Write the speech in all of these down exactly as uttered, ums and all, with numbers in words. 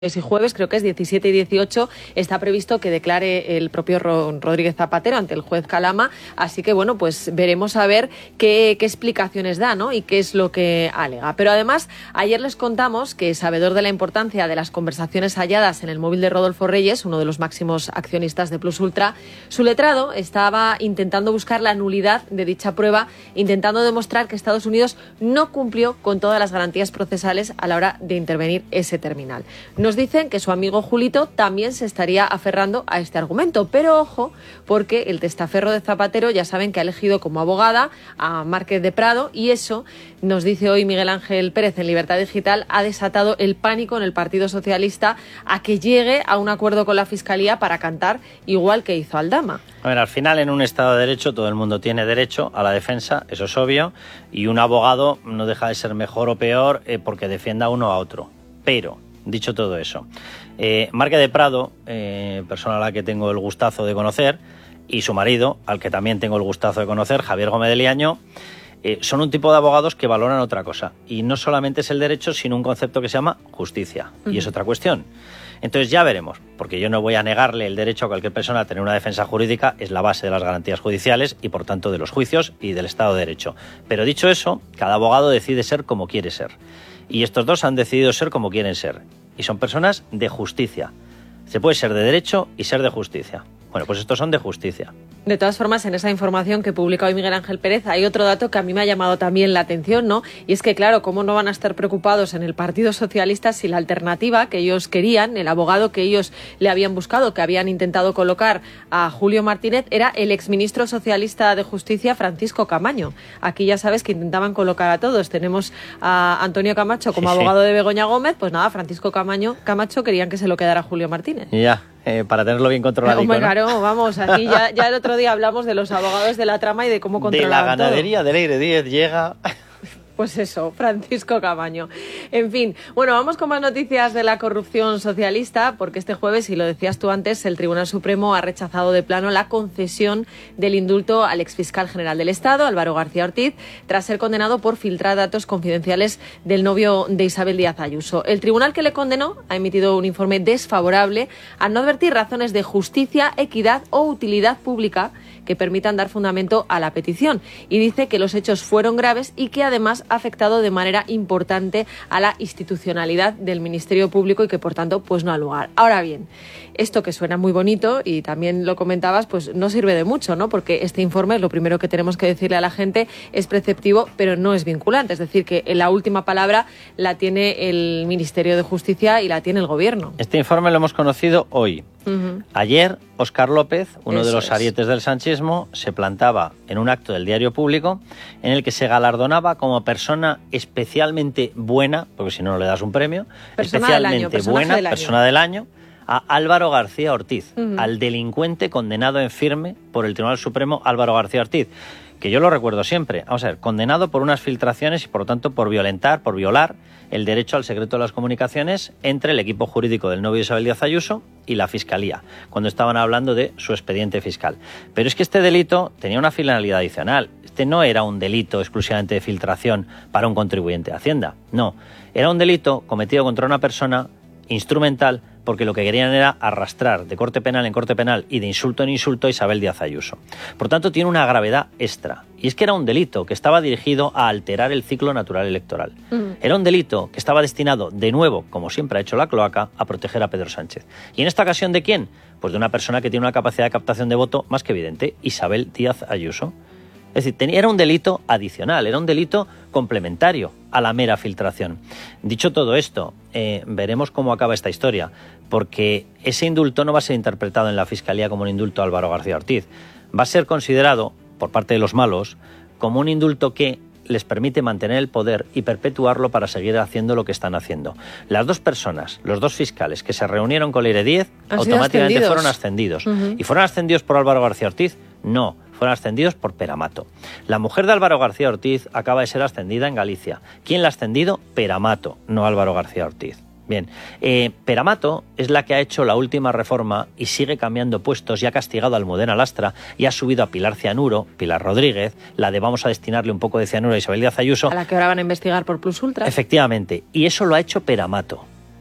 Y jueves, creo que es diecisiete y dieciocho, está previsto que declare el propio Rodríguez Zapatero ante el juez Calama, así que bueno, pues veremos a ver qué, qué explicaciones da, ¿no? Y qué es lo que alega. Pero además, ayer les contamos que, sabedor de la importancia de las conversaciones halladas en el móvil de Rodolfo Reyes, uno de los máximos accionistas de Plus Ultra, su letrado estaba intentando buscar la nulidad de dicha prueba, intentando demostrar que Estados Unidos no cumplió con todas las garantías procesales a la hora de intervenir ese terminal. No Nos dicen que su amigo Julito también se estaría aferrando a este argumento, pero ojo, porque el testaferro de Zapatero ya saben que ha elegido como abogada a Márquez de Prado, y eso, nos dice hoy Miguel Ángel Pérez en Libertad Digital, ha desatado el pánico en el Partido Socialista a que llegue a un acuerdo con la Fiscalía para cantar igual que hizo Aldama. A ver, al final, en un Estado de Derecho todo el mundo tiene derecho a la defensa, eso es obvio, y un abogado no deja de ser mejor o peor eh, porque defienda uno a otro. Pero dicho todo eso, eh, Márquez de Prado, eh, persona a la que tengo el gustazo de conocer, y su marido, al que también tengo el gustazo de conocer, Javier Gómez de Liaño, eh, son un tipo de abogados que valoran otra cosa. Y no solamente es el derecho, sino un concepto que se llama justicia. Uh-huh. Y es otra cuestión. Entonces ya veremos, porque yo no voy a negarle el derecho a cualquier persona a tener una defensa jurídica, es la base de las garantías judiciales y por tanto de los juicios y del Estado de Derecho. Pero dicho eso, cada abogado decide ser como quiere ser. Y estos dos han decidido ser como quieren ser. Y son personas de justicia. Se puede ser de derecho y ser de justicia. Bueno, pues estos son de justicia. De todas formas, en esa información que publica hoy Miguel Ángel Pérez hay otro dato que a mí me ha llamado también la atención, ¿no? Y es que, claro, ¿cómo no van a estar preocupados en el Partido Socialista si la alternativa que ellos querían, el abogado que ellos le habían buscado, que habían intentado colocar a Julio Martínez, era el exministro socialista de Justicia, Francisco Camaño? Aquí ya sabes que intentaban colocar a todos. Tenemos a Antonio Camacho como sí, abogado sí. de Begoña Gómez, pues nada, Francisco Camaño, Camacho querían que se lo quedara Julio Martínez. Ya. Eh, para tenerlo bien controlado. Hombre, claro, vamos, aquí ya, ya el otro día hablamos de los abogados de la trama y de cómo controlaban todo. De la ganadería todo. del Aire diez llega... Pues eso, Francisco Camaño. En fin, bueno, vamos con más noticias de la corrupción socialista, porque este jueves, y lo decías tú antes, el Tribunal Supremo ha rechazado de plano la concesión del indulto al exfiscal general del Estado, Álvaro García Ortiz, tras ser condenado por filtrar datos confidenciales del novio de Isabel Díaz Ayuso. El tribunal que le condenó ha emitido un informe desfavorable al no advertir razones de justicia, equidad o utilidad pública que permitan dar fundamento a la petición, y dice que los hechos fueron graves y que además ha afectado de manera importante a la institucionalidad del Ministerio Público y que por tanto pues no ha lugar. Ahora bien, esto que suena muy bonito y también lo comentabas, pues no sirve de mucho, ¿no? Porque este informe, lo primero que tenemos que decirle a la gente, es preceptivo pero no es vinculante, es decir, que la última palabra la tiene el Ministerio de Justicia y la tiene el Gobierno. Este informe lo hemos conocido hoy. Uh-huh. Ayer, Óscar López, uno Eso de los es. arietes del sanchismo, se plantaba en un acto del Diario Público en el que se galardonaba como persona especialmente buena, porque si no, no le das un premio, persona especialmente del año, buena, del persona del año, a Álvaro García Ortiz, uh-huh. al delincuente condenado en firme por el Tribunal Supremo Álvaro García Ortiz, que yo lo recuerdo siempre, vamos a ver, condenado por unas filtraciones y por lo tanto por violentar, por violar el derecho al secreto de las comunicaciones entre el equipo jurídico del novio de Isabel Díaz Ayuso y la Fiscalía, cuando estaban hablando de su expediente fiscal. Pero es que este delito tenía una finalidad adicional. Este no era un delito exclusivamente de filtración para un contribuyente de Hacienda, no. Era un delito cometido contra una persona instrumental porque lo que querían era arrastrar de corte penal en corte penal y de insulto en insulto a Isabel Díaz Ayuso. Por tanto, tiene una gravedad extra. Y es que era un delito que estaba dirigido a alterar el ciclo natural electoral. Uh-huh. Era un delito que estaba destinado, de nuevo, como siempre ha hecho la cloaca, a proteger a Pedro Sánchez. ¿Y en esta ocasión de quién? Pues de una persona que tiene una capacidad de captación de voto más que evidente, Isabel Díaz Ayuso. Es decir, tenía, era un delito adicional, era un delito complementario a la mera filtración. Dicho todo esto, eh, veremos cómo acaba esta historia, porque ese indulto no va a ser interpretado en la Fiscalía como un indulto a Álvaro García Ortiz. Va a ser considerado, por parte de los malos, como un indulto que les permite mantener el poder y perpetuarlo para seguir haciendo lo que están haciendo. Las dos personas, los dos fiscales que se reunieron con Leire Díez, automáticamente fueron ascendidos. Uh-huh. ¿Y fueron ascendidos por Álvaro García Ortiz? No, fueron ascendidos por Peramato. La mujer de Álvaro García Ortiz acaba de ser ascendida en Galicia. ¿Quién la ha ascendido? Peramato, no Álvaro García Ortiz. Bien, eh, Peramato es la que ha hecho la última reforma y sigue cambiando puestos y ha castigado a Almudena Lastra y ha subido a Pilar Cianuro, Pilar Rodríguez, la de vamos a destinarle un poco de cianuro a Isabel Díaz Ayuso. A la que ahora van a investigar por Plus Ultra. Efectivamente, y eso lo ha hecho Peramato.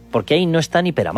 porque ahí no está ni Peramat.